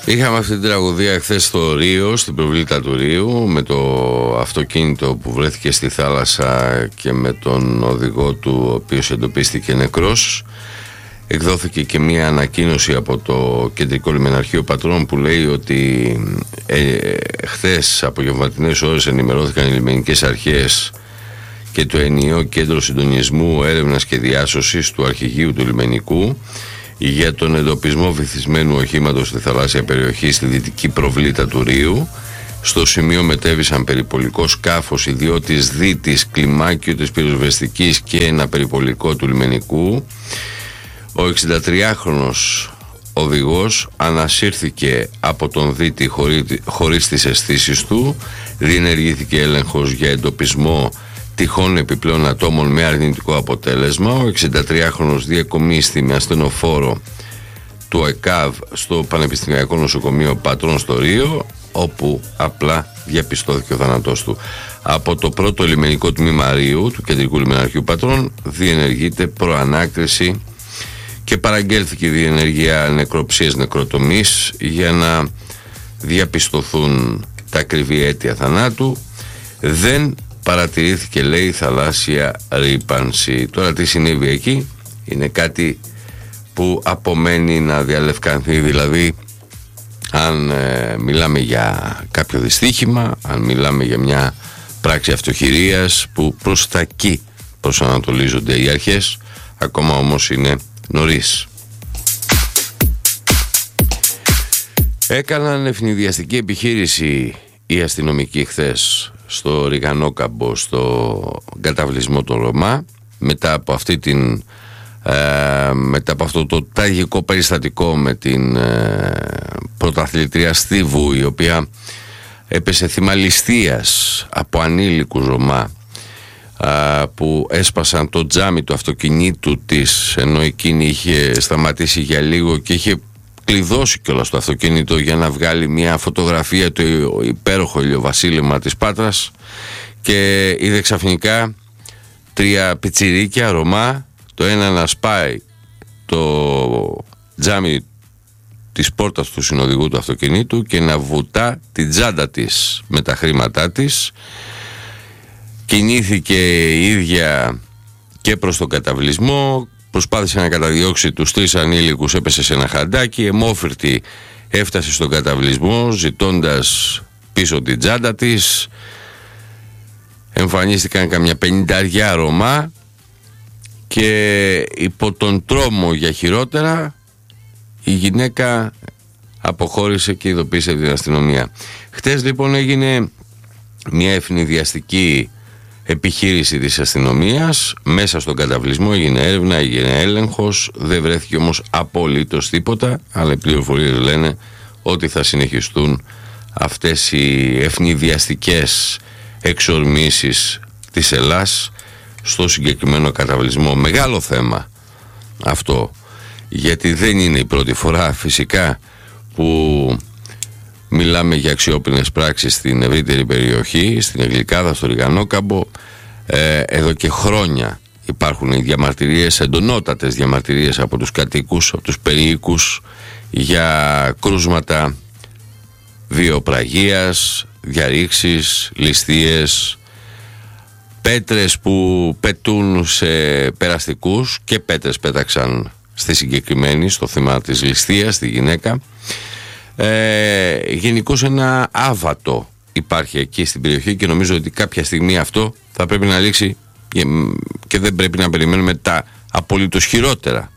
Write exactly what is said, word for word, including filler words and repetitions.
Είχαμε αυτή την τραγωδία χθες στο Ρίο, στην προβλήτα του Ρίου, με το αυτοκίνητο που βρέθηκε στη θάλασσα και με τον οδηγό του, ο οποίος εντοπίστηκε νεκρός. Εκδόθηκε και μία ανακοίνωση από το Κεντρικό Λιμεναρχείο Πατρών που λέει ότι ε, χθες απογευματινές ώρες ενημερώθηκαν οι λιμενικές αρχές και το ενιαίο κέντρο συντονισμού έρευνας και διάσωσης του αρχηγείου του λιμενικού για τον εντοπισμό βυθισμένου οχήματος στη θαλάσσια περιοχή στη δυτική προβλήτα του Ρίου. Στο σημείο μετέβησαν περιπολικό σκάφος, ιδιώτης Δίτης, κλιμάκιο της πυροσβεστικής και ένα περιπολικό του λιμενικού. Ο εξηντατριάχρονος οδηγός ανασύρθηκε από τον Δίτη χωρί, χωρίς τις αισθήσεις του. Διενεργήθηκε έλεγχος για εντοπισμό τυχόν επιπλέον ατόμων με αρνητικό αποτέλεσμα. Ο εξηντατριάχρονος διακομίστη με ασθενοφόρο του ΕΚΑΒ στο Πανεπιστημιακό Νοσοκομείο Πατρών στο Ρίο, όπου απλά διαπιστώθηκε ο θάνατός του. Από το πρώτο λιμενικό τμήμα Ρίου του Κεντρικού Λιμεναρχείου Πατρών διενεργείται προανάκριση και παραγγέλθηκε η διενεργία νεκροψίας νεκροτομής για να διαπιστωθούν τα ακριβή αίτια θανάτου. Δεν παρατηρήθηκε, λέει, θαλάσσια ρύπανση. Τώρα τι συνέβη εκεί είναι κάτι που απομένει να διαλευκανθεί, δηλαδή αν ε, μιλάμε για κάποιο δυστύχημα, αν μιλάμε για μια πράξη αυτοχειρίας που προς τα εκεί προσανατολίζονται οι αρχές, ακόμα όμως είναι νωρίς. Έκαναν ευνηδιαστική επιχείρηση οι αστυνομικοί χθες στο Ριγανόκαμπο, στο καταβλισμό των Ρωμά, μετά από αυτή την ε, μετά από αυτό το τραγικό περιστατικό με την ε, πρωταθλητρία Στίβου, η οποία έπεσε θύμα ληστείας από ανήλικους Ρωμά ε, που έσπασαν το τζάμι του αυτοκινήτου της, ενώ εκείνη είχε σταματήσει για λίγο και είχε κλειδώσει κιόλας το αυτοκίνητο για να βγάλει μια φωτογραφία το υπέροχο ηλιοβασίλεμα της Πάτρας, και είδε ξαφνικά τρία πιτσιρίκια Ρωμά, το ένα να σπάει το τζάμι της πόρτας του συνοδηγού του αυτοκινήτου και να βουτά την τσάντα της με τα χρήματά της. Κινήθηκε η ίδια και προς τον καταβλισμό, προσπάθησε να καταδιώξει τους τρεις ανήλικους, έπεσε σε ένα χαντάκι, αιμόφυρτη έφτασε στον καταβλισμό ζητώντας πίσω την τσάντα της. Εμφανίστηκαν καμιά πενηνταριά Ρωμά και υπό τον τρόμο για χειρότερα η γυναίκα αποχώρησε και ειδοποίησε την αστυνομία. Χτες λοιπόν έγινε μια ευνηδιαστική επιχείρηση της αστυνομίας μέσα στον καταβλισμό, έγινε έρευνα, έγινε έλεγχος, δεν βρέθηκε όμως απολύτως τίποτα, αλλά οι πληροφορίες λένε ότι θα συνεχιστούν αυτές οι ευνηδιαστικές εξορμήσεις της Ελλάς στο συγκεκριμένο καταβλισμό. Μεγάλο θέμα αυτό, γιατί δεν είναι η πρώτη φορά φυσικά που μιλάμε για αξιόπινες πράξεις στην ευρύτερη περιοχή, στην Αγγλικάδα, στο Ριγανόκαμπο. Ε, εδώ και χρόνια υπάρχουν οι διαμαρτυρίες, εντονότατες διαμαρτυρίες από τους κατοίκους, από τους περιοίκους, για κρούσματα βιοπραγίας, διαρρήξεις, ληστείες, πέτρες που πετούν σε περαστικούς, και πέτρες πέταξαν στη συγκεκριμένη, στο θύμα της ληστείας, στη γυναίκα. Ε, γενικώς ένα άβατο υπάρχει εκεί στην περιοχή και νομίζω ότι κάποια στιγμή αυτό θα πρέπει να λήξει και δεν πρέπει να περιμένουμε τα απολύτως χειρότερα